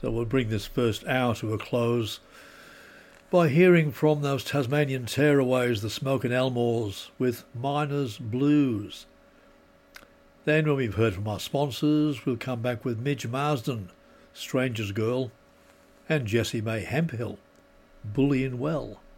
So we'll bring this first hour to a close by hearing from those Tasmanian tearaways, the Smoke and Elmores, with Miners Blues. Then, when we've heard from our sponsors, we'll come back with Midge Marsden, Stranger's Girl, and Jessie May Hemphill, Bullying Well.